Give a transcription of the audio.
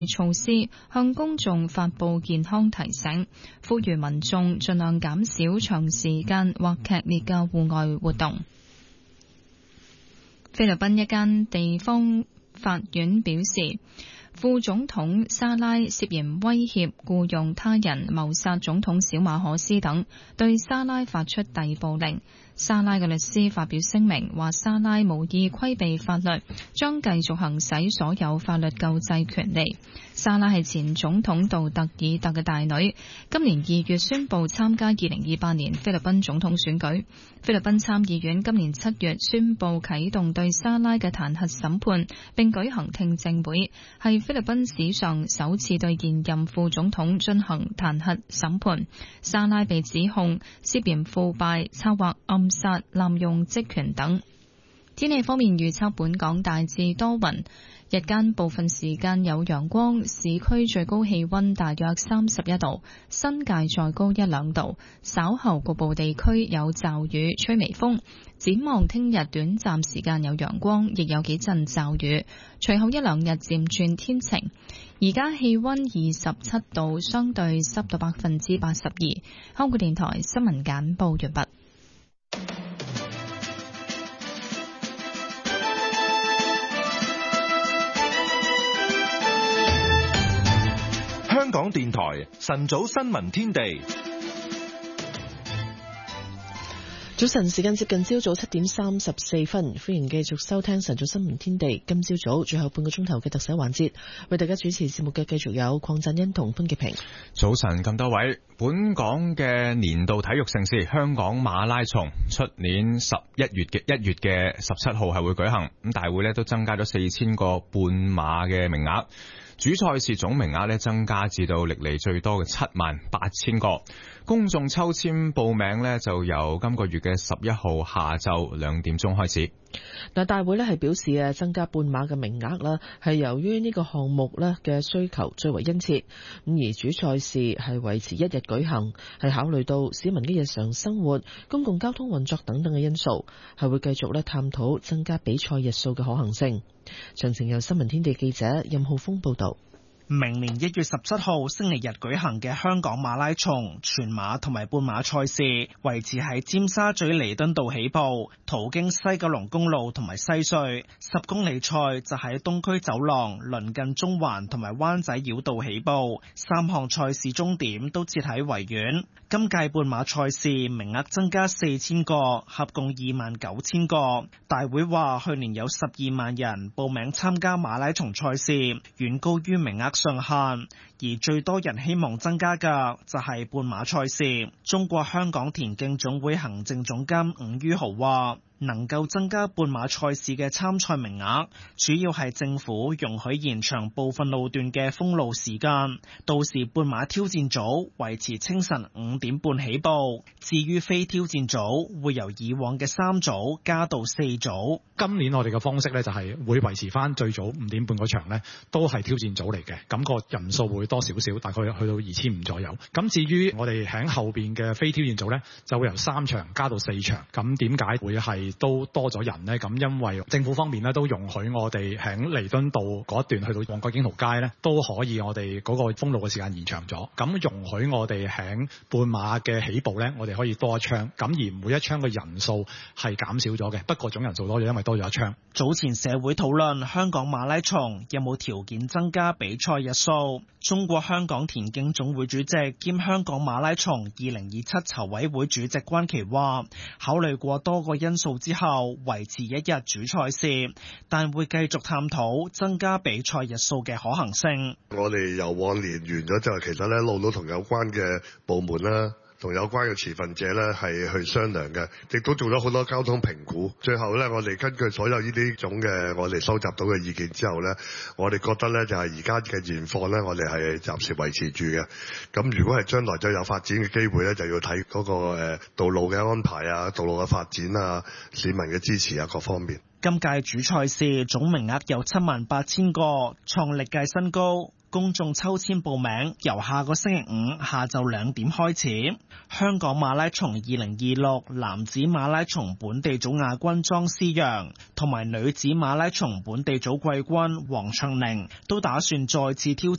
措施，向公眾發布健康提醒，呼籲民眾盡量減少長時間或劇烈嘅戶外活動。菲律賓一間地方法院表示，副總統沙拉涉嫌威脅僱用他人謀殺總統小馬可斯等，對沙拉發出逮捕令。沙拉嘅律師發表聲明，話沙拉無意規避法律，將繼續行使所有法律救濟權利。沙拉係前總統杜特爾特嘅大女，今年2月宣布參加2028年菲律賓總統選舉。菲律賓參議院今年7月宣布啟動對沙拉嘅彈劾審判，並舉行聽證會，係菲律賓史上首次對現任副總統進行彈劾審判。沙拉被指控涉嫌腐敗、策劃暗殺、濫用職權等。天氣方面預測，本港大致多雲，日間部分時間有陽光，市區最高氣溫大約31度，新界再高1-2度。稍後局部地區有驟雨，吹微風。展望聽日短暫時間有陽光，亦有幾陣驟雨，隨後1-2日漸轉天晴。而家氣溫27度，相對濕度82%。香港電台新聞簡報完畢。 香港電台晨早新聞天地， 早晨時間接近朝早7點34分，歡迎繼續收聽晨早新聞天地。今朝早最後半個鐘頭嘅特首環節，為大家主持節目嘅繼續有鄺振恩同潘潔平。 早晨咁多位，本港嘅年度體育盛事香港馬拉松，出年1月嘅17號係會舉行，咁大會呢都增加咗4000個半馬嘅名額。主賽事總名額增加至到歷嚟最多嘅78000個，公眾抽籤報名就由今個月嘅11號下晝2點鐘開始。 大會係表示增加半馬嘅名額啦，係由於呢個項目嘅需求最為殷切，咁而主賽事係維持1日舉行，係考慮到市民嘅日常生活、公共交通運作等等嘅因素，係會繼續探討增加比賽日數嘅可行性。詳情由新聞天地記者任浩峰報道。 明年1月17號星期日舉行嘅香港馬拉松全馬同埋半馬賽事，維持喺尖沙咀彌敦道起步，途經西九龍公路同埋西隧。10公里賽就喺東區走廊鄰近中環同埋灣仔繞道起步，3項賽事終點都設喺維園。今屆半馬賽事名額增加4000個，合共29000個。大會話去年有12萬人報名參加馬拉松賽事，遠高於名額上限，而最多人希望增加嘅就係半馬賽事。中國香港田徑總會行政總監伍於豪話，能夠增加半馬賽事嘅參賽名額，主要係政府容許延長部分路段嘅封路時間，到時半馬挑戰組維持清晨5點半起步，至於非挑戰組會由以往嘅3組加到4組。 今年我哋嘅方式就係會維持翻最早5點半嗰場都係挑戰組嚟嘅，咁個人數會多少少，大概去到2500左右。咁至於我哋喺後邊嘅非挑戰組就會由3場加到4場。咁點解會係都多咗人呢？咁因為政府方面都容許我哋喺彌敦道嗰一段去到旺角景豪街都可以，我哋嗰個封路嘅時間延長咗，咁容許我哋喺半馬嘅起步我哋可以多一槍，咁而每一槍嘅人數係減少咗嘅，不過總人數多咗，因為多咗一槍。 早前社會討論香港馬拉松有冇條件增加比賽日數，中國香港田徑總會主席兼香港馬拉松2027籌委會主席關祺話，考慮過多個因素之後維持1日主賽事，但會繼續探討增加比賽日數嘅可行性。 我哋由往年完咗之後，其實一路都同有關嘅部門啦，同有關嘅持份者咧係去商量嘅，亦都做咗好多交通評估。最後咧，我哋根據所有呢啲種嘅我哋收集到嘅意見之後咧，我哋覺得咧就係而家嘅現況咧，我哋係暫時維持住嘅。咁如果係將來再有發展嘅機會咧，就要睇嗰個道路嘅安排啊、道路嘅發展啊、市民嘅支持啊各方面。 今屆主賽事總名額有78000個，創歷屆新高。公眾抽籤報名由下個星期5下晝2點開始。香港馬拉松2026男子馬拉松本地組亞軍莊思陽同埋女子馬拉松本地組季軍黃卓寧都打算再次挑戰